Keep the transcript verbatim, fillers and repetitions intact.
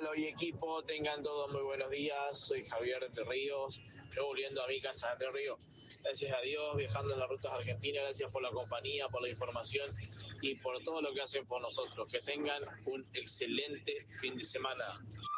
Pablo y equipo, tengan todos muy buenos días. Soy Javier de Entre Ríos, yo volviendo a mi casa de Entre Ríos. Gracias a Dios, viajando en las rutas argentinas, gracias por la compañía, por la información y por todo lo que hacen por nosotros. Que tengan un excelente fin de semana.